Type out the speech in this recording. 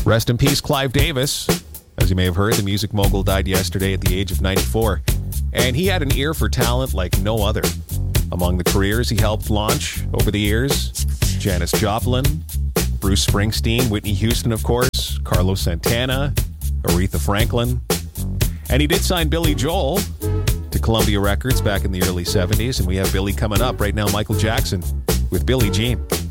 Rest in peace, Clive Davis. As you may have heard, the music mogul died yesterday at the age of 94. And he had an ear for talent like no other. Among the careers he helped launch over the years, Janis Joplin, Bruce Springsteen, Whitney Houston, of course, Carlos Santana, Aretha Franklin. And he did sign Billy Joel to Columbia Records back in the early 70s. And we have Billy coming up right now, Michael Jackson with Billie Jean.